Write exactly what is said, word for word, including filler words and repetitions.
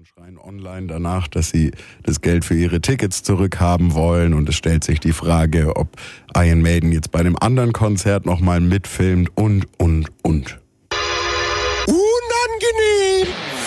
und schreien online danach, dass sie das Geld für ihre Tickets zurückhaben wollen. Und es stellt sich die Frage, ob Iron Maiden jetzt bei einem anderen Konzert nochmal mitfilmt und, und, und.